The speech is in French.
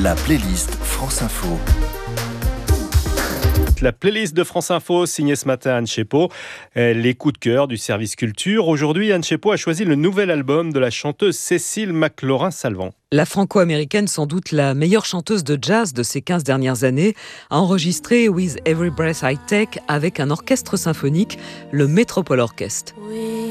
La playlist France Info. La playlist de France Info, signée ce matin Anne Chépot. Les coups de cœur du service culture. Aujourd'hui, Anne Chépot a choisi le nouvel album de la chanteuse Cécile McLorin-Salvant. La franco-américaine, sans doute la meilleure chanteuse de jazz de ces 15 dernières années, a enregistré With Every Breath I Take avec un orchestre symphonique, le Metropole Orchestre.